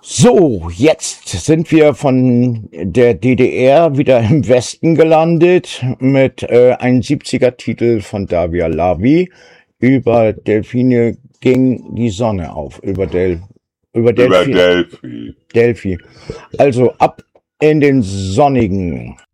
So, jetzt sind wir von der DDR wieder im Westen gelandet mit einem 70er-Titel von Davia Lavi. Über Delfine ging die Sonne auf. Über Über Delphi. Delphi. Delphi. Also ab in den sonnigen